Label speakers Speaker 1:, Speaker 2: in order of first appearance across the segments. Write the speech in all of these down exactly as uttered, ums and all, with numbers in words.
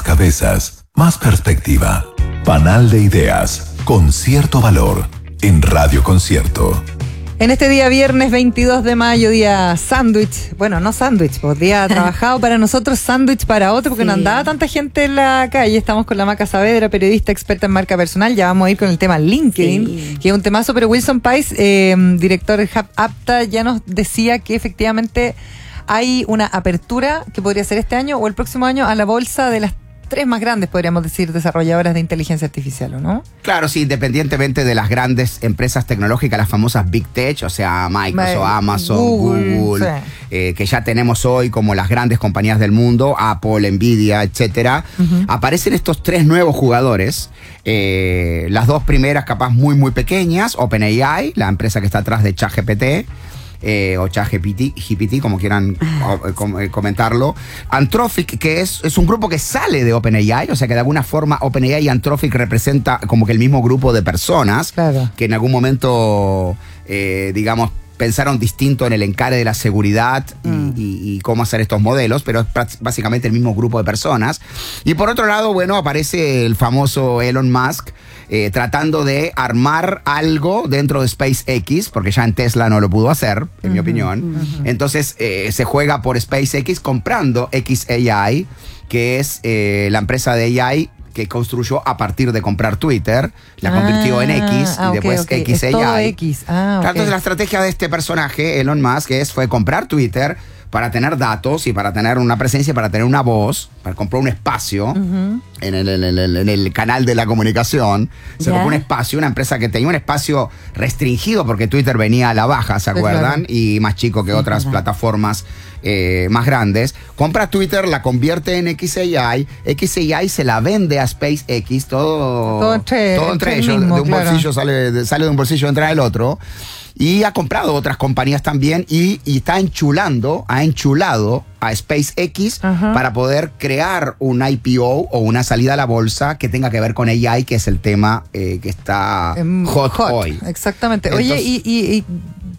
Speaker 1: cabezas, más perspectiva. Panal de ideas, con cierto valor, en Radio Concierto.
Speaker 2: En este día viernes veintidós de mayo, día sándwich, bueno, no sándwich, pues día trabajado para nosotros, sándwich para otro, porque sí. No andaba tanta gente en la calle. Estamos con la Maca Saavedra, periodista experta en marca personal. Ya vamos a ir con el tema LinkedIn, sí. Que es un temazo, pero Wilson Pais, eh, director de Hub Apta, ya nos decía que efectivamente hay una apertura que podría ser este año o el próximo año a la bolsa de las tres más grandes, podríamos decir, desarrolladoras de inteligencia artificial, ¿o no?
Speaker 3: Claro, sí, independientemente de las grandes empresas tecnológicas, las famosas Big Tech, o sea, Microsoft, Me, Amazon, Google, Google sí. eh, que ya tenemos hoy como las grandes compañías del mundo, Apple, Nvidia, etcétera, uh-huh. Aparecen estos tres nuevos jugadores. Eh, las dos primeras capaz muy, muy pequeñas, OpenAI, la empresa que está atrás de ChatGPT, Eh, o ChatGPT, como quieran o, com, eh, comentarlo. Anthropic, que es, es un grupo que sale de OpenAI, o sea que de alguna forma OpenAI y Anthropic representa como que el mismo grupo de personas, claro. Que en algún momento, eh, digamos, pensaron distinto en el encare de la seguridad y, mm. y, y cómo hacer estos modelos, pero es básicamente el mismo grupo de personas. Y por otro lado, bueno, aparece el famoso Elon Musk, eh, tratando de armar algo dentro de SpaceX, porque ya en Tesla no lo pudo hacer, en uh-huh, mi opinión. Uh-huh. Entonces eh, se juega por SpaceX comprando X A I, que es eh, la empresa de A I que construyó a partir de comprar Twitter, la ah, convirtió en X
Speaker 2: ah,
Speaker 3: y después
Speaker 2: okay, okay.
Speaker 3: X A I.
Speaker 2: Es todo X. Ah, okay.
Speaker 3: Entonces la estrategia de este personaje, Elon Musk, es, fue comprar Twitter para tener datos y para tener una presencia, para tener una voz, para comprar un espacio uh-huh. en, el, en, el, en el canal de la comunicación. Se compró un espacio, una empresa que tenía un espacio restringido porque Twitter venía a la baja, ¿se acuerdan? Claro. Y más chico que sí, otras verdad. plataformas eh, más grandes. Compra Twitter, la convierte en X A I, X A I se la vende a SpaceX, todo, todo entre, todo entre, entre ellos, mismo, de un claro. bolsillo sale, sale de un bolsillo, entra del otro. Y ha comprado otras compañías también y, y está enchulando, ha enchulado a SpaceX uh-huh. para poder crear un I P O o una salida a la bolsa que tenga que ver con A I, que es el tema eh, que está um, hot, hot hoy.
Speaker 2: Exactamente. Entonces, Oye, y, y, y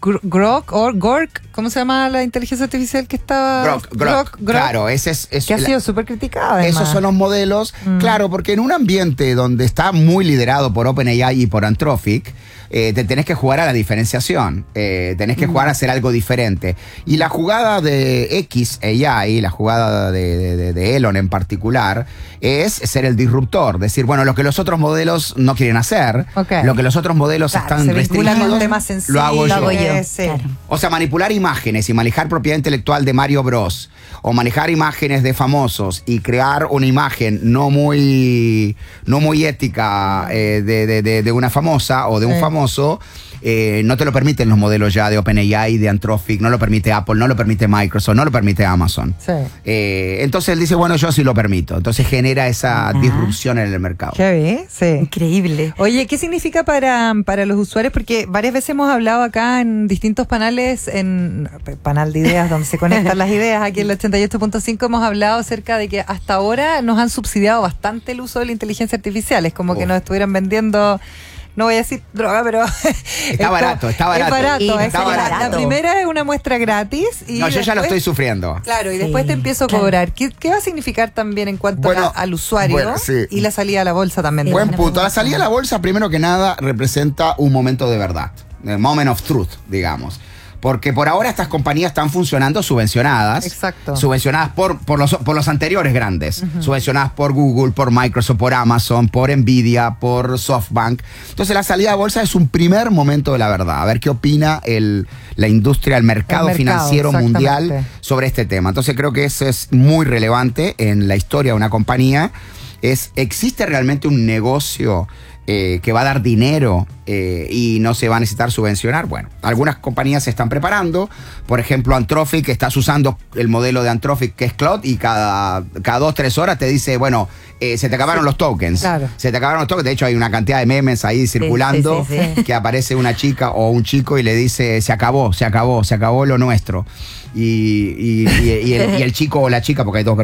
Speaker 2: Grok o Gork, ¿cómo se llama la inteligencia artificial que estaba?
Speaker 3: Grok, Grok, Grok, Grok claro, ese es, es
Speaker 2: que ha la, sido súper criticada.
Speaker 3: Esos son los modelos, mm. claro, porque en un ambiente donde está muy liderado por OpenAI y por Anthropic, eh, te tenés que jugar a la diferenciación, eh, tenés que mm. jugar a hacer algo diferente. Y la jugada de X A I, la jugada de, de, de Elon en particular, es ser el disruptor, decir, bueno, lo que los otros modelos no quieren hacer, okay. lo que los otros modelos claro, están restringidos, lo hago yo.
Speaker 2: Lo hago yo. Sí. Claro.
Speaker 3: O sea, manipular imágenes y manejar propiedad intelectual de Mario Bros. O manejar imágenes de famosos y crear una imagen no muy, no muy ética eh, de, de, de, de una famosa o de un sí. famoso, eh, no te lo permiten los modelos ya de OpenAI, de Anthropic, no lo permite Apple, no lo permite Microsoft, no lo permite Amazon. Sí. Eh, entonces él dice, bueno, yo sí lo permito. Entonces genera esa uh-huh. disrupción en el mercado.
Speaker 2: Qué bien, sí.
Speaker 4: Increíble.
Speaker 2: Oye, ¿qué significa para, para los usuarios? Porque varias veces hemos hablado acá en distintos panales, en panal de ideas, donde se conectan las ideas, aquí en el ochenta y ocho punto cinco hemos hablado acerca de que hasta ahora nos han subsidiado bastante el uso de la inteligencia artificial. Es como Uf. que nos estuvieran vendiendo... No voy a decir droga, pero...
Speaker 3: Está barato, está barato.
Speaker 2: Es barato.
Speaker 3: Y
Speaker 2: es
Speaker 3: está barato.
Speaker 2: La, la primera es una muestra gratis. Y
Speaker 3: no,
Speaker 2: después,
Speaker 3: yo ya lo estoy sufriendo.
Speaker 2: Claro, y
Speaker 4: sí,
Speaker 2: después te empiezo a
Speaker 4: claro.
Speaker 2: cobrar. ¿Qué, ¿Qué va a significar también en cuanto bueno, a, al usuario bueno, sí. y la salida a la bolsa también?
Speaker 3: Sí, Buen punto. La salida a la bolsa, primero que nada, representa un momento de verdad. El moment of truth, digamos. Porque por ahora estas compañías están funcionando subvencionadas.
Speaker 2: Exacto.
Speaker 3: Subvencionadas por, por, los, por los anteriores grandes. Uh-huh. Subvencionadas por Google, por Microsoft, por Amazon, por Nvidia, por SoftBank. Entonces la salida a bolsa es un primer momento de la verdad. A ver qué opina el, la industria, el mercado, el mercado financiero mundial sobre este tema. Entonces creo que eso es muy relevante en la historia de una compañía. Es, ¿existe realmente un negocio eh, que va a dar dinero eh, y no se va a necesitar subvencionar? Bueno, algunas compañías se están preparando. Por ejemplo, Anthropic, estás usando el modelo de Anthropic que es Claude y cada, cada dos, tres horas te dice, bueno, eh, se te acabaron sí, los tokens. Claro. Se te acabaron los tokens. De hecho, hay una cantidad de memes ahí circulando sí, sí, sí, sí. que aparece una chica o un chico y le dice, se acabó, se acabó, se acabó lo nuestro. Y, y, y, y, el, y el chico o la chica, porque hay dos